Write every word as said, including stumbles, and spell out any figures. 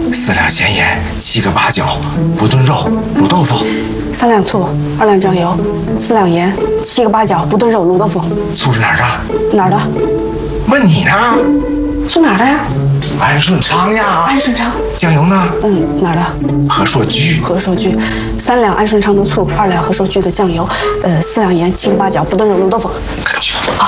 四两咸盐，七个八角，不炖肉，卤豆腐。 三两醋，二两酱油，四两盐，七个八角，不炖肉，卤豆腐。 醋是哪儿的？ 哪儿的？ 问你呢？ 是哪儿的呀？ 安顺昌呀。 安顺昌。 酱油呢？ 嗯，哪儿的？ 和硕居。 和硕居。三两安顺昌的醋，二两和硕居的酱油，呃，四两盐，七个八角，不炖肉，卤豆腐。 快去。 好。